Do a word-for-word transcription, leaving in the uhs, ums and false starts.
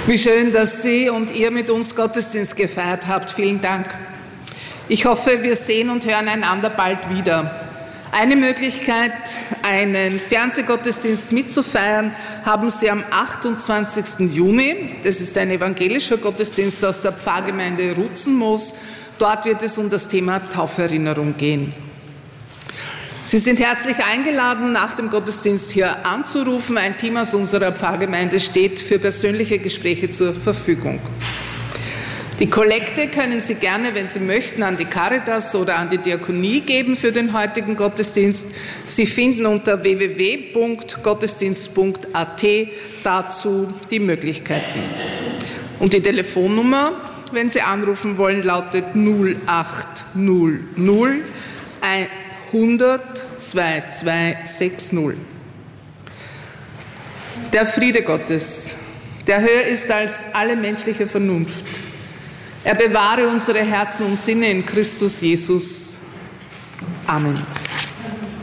Wie schön, dass Sie und ihr mit uns Gottesdienst gefeiert habt. Vielen Dank. Ich hoffe, wir sehen und hören einander bald wieder. Eine Möglichkeit, einen Fernsehgottesdienst mitzufeiern, haben Sie am achtundzwanzigsten Juni. Das ist ein evangelischer Gottesdienst aus der Pfarrgemeinde Rutzenmoos. Dort wird es um das Thema Tauferinnerung gehen. Sie sind herzlich eingeladen, nach dem Gottesdienst hier anzurufen. Ein Team aus unserer Pfarrgemeinde steht für persönliche Gespräche zur Verfügung. Die Kollekte können Sie gerne, wenn Sie möchten, an die Caritas oder an die Diakonie geben für den heutigen Gottesdienst. Sie finden unter w w w punkt gottesdienst punkt a t dazu die Möglichkeiten. Und die Telefonnummer, wenn Sie anrufen wollen, lautet null acht null null hundert zweiundzwanzig sechzig. Der Friede Gottes, der höher ist als alle menschliche Vernunft, er bewahre unsere Herzen und Sinne in Christus Jesus. Amen.